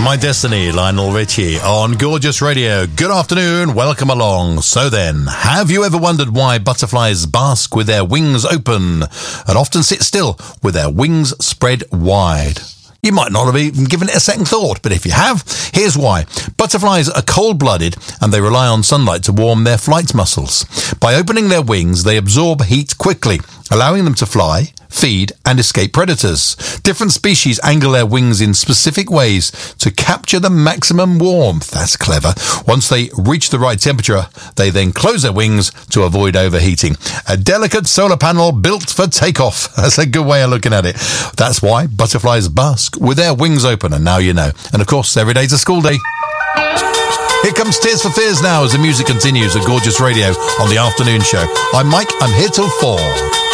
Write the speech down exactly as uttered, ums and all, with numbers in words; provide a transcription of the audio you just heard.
My Destiny, Lionel Richie on Gorgeous Radio. Good afternoon, welcome along. So then, have you ever wondered why butterflies bask with their wings open and often sit still with their wings spread wide? You might not have even given it a second thought, but if you have, here's why. Butterflies are cold-blooded and they rely on sunlight to warm their flight muscles. By opening their wings, they absorb heat quickly, allowing them to fly, feed and escape predators. Different species angle their wings in specific ways to capture the maximum warmth. That's clever. Once they reach the right temperature, they then close their wings to avoid overheating. A delicate solar panel built for takeoff. That's a good way of looking at it. That's why butterflies bask with their wings open, and now you know. And of course, every day's a school day. Here comes Tears for Fears now as the music continues at Gorgeous Radio on the afternoon show. I'm Mike. I'm here till four.